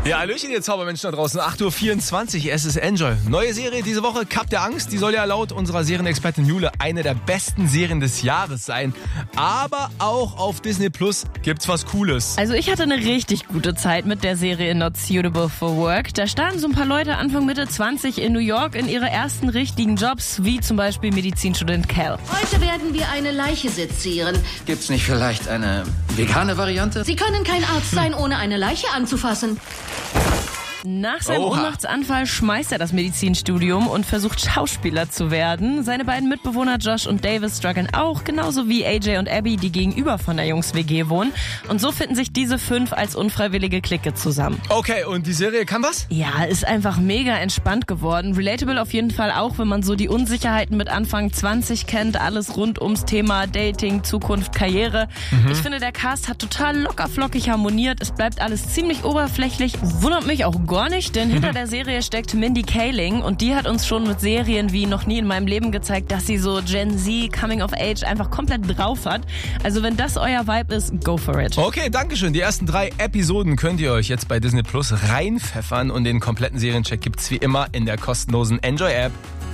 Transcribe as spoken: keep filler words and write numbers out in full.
Ja, Hallöchen, ihr Zaubermenschen da draußen. acht Uhr vierundzwanzig, es ist Enjoy. Neue Serie diese Woche, Cup der Angst. Die soll ja laut unserer Serienexpertin Jule eine der besten Serien des Jahres sein. Aber auch auf Disney Plus gibt's was Cooles. Also ich hatte eine richtig gute Zeit mit der Serie Not Suitable for Work. Da starten so ein paar Leute Anfang Mitte zwanzig in New York in ihre ersten richtigen Jobs, wie zum Beispiel Medizinstudent Cal. Heute werden wir eine Leiche sezieren. Gibt's nicht vielleicht eine vegane Variante? Sie können kein Arzt sein, ohne eine Leiche anzufassen. Nach seinem Oha. Ohnmachtsanfall schmeißt er das Medizinstudium und versucht Schauspieler zu werden. Seine beiden Mitbewohner Josh und Davis strugglen auch, genauso wie A J und Abby, die gegenüber von der Jungs-W G wohnen. Und so finden sich diese fünf als unfreiwillige Clique zusammen. Okay, und die Serie kann was? Ja, ist einfach mega entspannt geworden. Relatable auf jeden Fall auch, wenn man so die Unsicherheiten mit Anfang zwanzig kennt. Alles rund ums Thema Dating, Zukunft, Karriere. Mhm. Ich finde, der Cast hat total lockerflockig harmoniert. Es bleibt alles ziemlich oberflächlich. Wundert mich auch gar nicht, denn hinter der Serie steckt Mindy Kaling und die hat uns schon mit Serien wie noch nie in meinem Leben gezeigt, dass sie so Gen Z, Coming of Age einfach komplett drauf hat. Also wenn das euer Vibe ist, go for it. Okay, dankeschön. Die ersten drei Episoden könnt ihr euch jetzt bei Disney Plus reinpfeffern und den kompletten Seriencheck gibt's wie immer in der kostenlosen Enjoy-App.